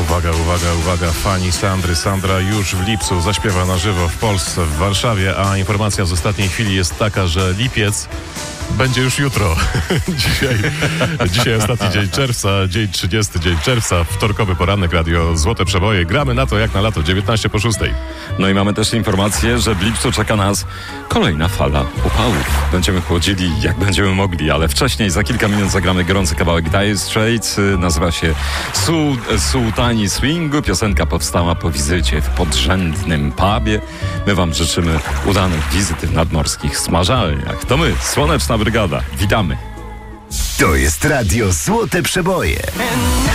Uwaga, uwaga, uwaga, fani Sandry. Sandra już w lipcu zaśpiewa na żywo w Polsce, w Warszawie, a informacja z ostatniej chwili jest taka, że lipiec będzie już jutro. Dzisiaj ostatni dzień czerwca, dzień 30 dzień czerwca, wtorkowy poranek, radio Złote Przeboje. Gramy na to jak na lato, 19:06. No i mamy też informację, że w lipcu czeka nas kolejna fala upałów. Będziemy chłodzili jak będziemy mogli, ale wcześniej za kilka minut zagramy gorący kawałek Dire Straits. Nazywa się Sultani Swingu. Piosenka powstała po wizycie w podrzędnym pubie. My wam życzymy udanych wizyt w nadmorskich smażalniach. To my, Słoneczna Brygada. Witamy. To jest radio Złote Przeboje.